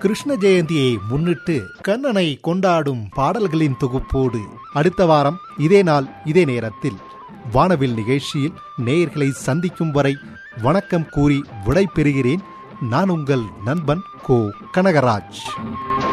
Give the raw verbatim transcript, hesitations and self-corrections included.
கிருஷ்ண ஜெயந்தியை முன்னிட்டு கண்ணனை கொண்டாடும் பாடல்களின் தொகுப்போடு அடுத்த வாரம் இதே நாள் இதே நேரத்தில் வானவில் நிகழ்ச்சியில் நேயர்களை சந்திக்கும் வரை வணக்கம் கூறி விடை பெறுகிறேன். நான் உங்கள் நண்பன் கோ கனகராஜ்.